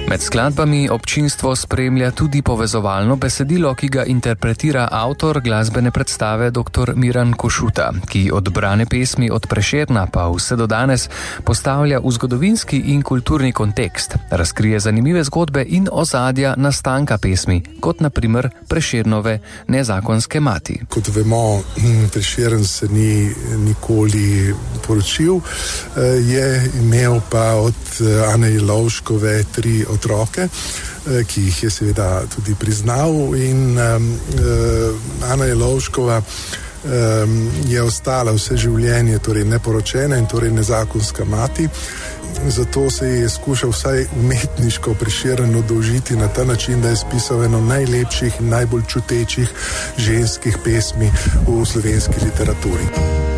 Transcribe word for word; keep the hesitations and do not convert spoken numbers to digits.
Med skladbami občinstvo spremlja tudi povezovalno besedilo, ki ga interpretira avtor glasbene predstave dr. Miran Košuta, ki od brane pesmi od Prešerna pa vse do danes postavlja v zgodovinski in kulturni kontekst, razkrije zanimive zgodbe in ozadja nastanka pesmi, kot na primer Prešernove Nezakonske mati. Kot vemo, Prešern se ni nikoli poročil, je imel pa od Ane Jelovškove tri otroke, ki jih je seveda tudi priznal, in um, Ana Jelovškova um, je ostala vse življenje torej neporočena in torej nezakonska mati. Zato se je skušal vsaj umetniško Prešeren oddolžiti na ta način, da je spisal eno najlepših in najbolj čutečih ženskih pesmi v slovenski literaturi.